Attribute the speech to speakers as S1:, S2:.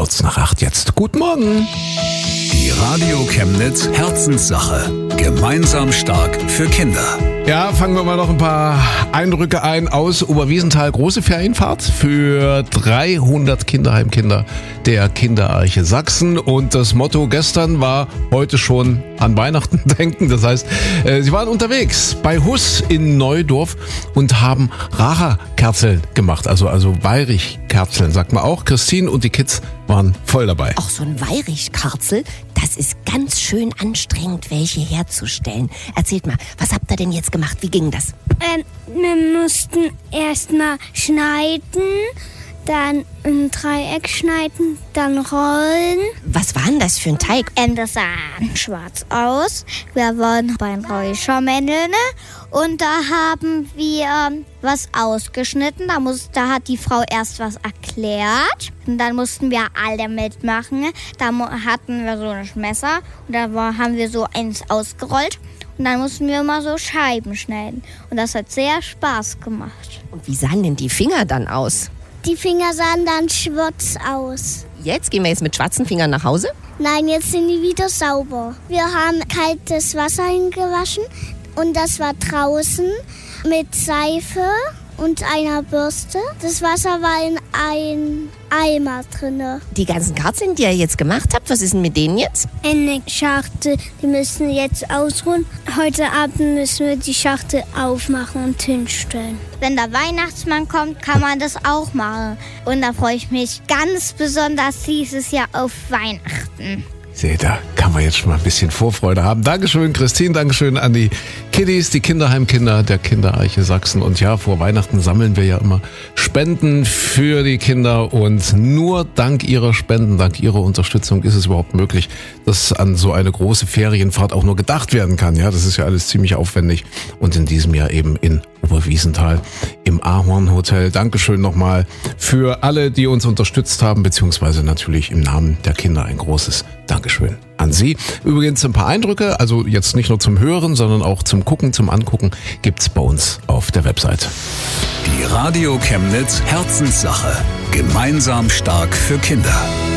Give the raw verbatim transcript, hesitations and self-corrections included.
S1: kurz nach acht jetzt. Guten Morgen.
S2: Die Radio Chemnitz Herzenssache. Gemeinsam stark für Kinder.
S1: Ja, fangen wir mal noch ein paar Eindrücke ein aus Oberwiesenthal. Große Ferienfahrt für dreihundert Kinderheimkinder der Kinderarche Sachsen. Und das Motto gestern war heute schon an Weihnachten denken. Das heißt, sie waren unterwegs bei Huss in Neudorf und haben Racha-Kerzeln gemacht. Also, also Weirich-Kerzeln, sagt man auch. Christine und die Kids waren voll dabei.
S3: Auch so ein Weirich-Kerzel, das ist ganz schön anstrengend, welche herzustellen. Erzählt mal, was habt ihr denn jetzt gemacht? Wie ging das?
S4: Ähm, wir mussten erstmal schneiden, dann ein Dreieck schneiden, dann rollen.
S3: Was war denn das für ein Teig?
S4: Ähm, das sah schwarz aus. Wir waren beim Räuchermännle, ne? Und da haben wir ähm, was ausgeschnitten. Da, muss, da hat die Frau erst was erklärt. Und dann mussten wir alle mitmachen. Da hatten wir so ein Messer und da war, haben wir so eins ausgerollt. Und dann mussten wir immer so Scheiben schneiden. Und das hat sehr Spaß gemacht.
S3: Und wie sahen denn die Finger dann aus?
S4: Die Finger sahen dann schwarz aus.
S3: Jetzt gehen wir jetzt mit schwarzen Fingern nach Hause?
S4: Nein, jetzt sind die wieder sauber. Wir haben kaltes Wasser hingewaschen und das war draußen mit Seife und einer Bürste. Das Wasser war in einem Eimer drin.
S3: Die ganzen Kerzeln, die ihr jetzt gemacht habt, was ist denn mit denen jetzt?
S4: Eine Schachtel, die müssen jetzt ausruhen. Heute Abend müssen wir die Schachtel aufmachen und hinstellen. Wenn der Weihnachtsmann kommt, kann man das auch machen. Und da freue ich mich ganz besonders dieses Jahr auf Weihnachten.
S1: Seht, da kann man jetzt schon mal ein bisschen Vorfreude haben. Dankeschön, Christine, Dankeschön an die Kiddies, die Kinderheimkinder der Kinderarche Sachsen. Und ja, vor Weihnachten sammeln wir ja immer Spenden für die Kinder. Und nur dank ihrer Spenden, dank ihrer Unterstützung ist es überhaupt möglich, dass an so eine große Ferienfahrt auch nur gedacht werden kann. Ja, das ist ja alles ziemlich aufwendig. Und in diesem Jahr eben in Oberwiesenthal im Ahorn Hotel. Dankeschön nochmal für alle, die uns unterstützt haben, beziehungsweise natürlich im Namen der Kinder ein großes Dankeschön an Sie. Übrigens ein paar Eindrücke, also jetzt nicht nur zum Hören, sondern auch zum Gucken, zum Angucken, gibt's bei uns auf der Website.
S2: Die Radio Chemnitz Herzenssache. Gemeinsam stark für Kinder.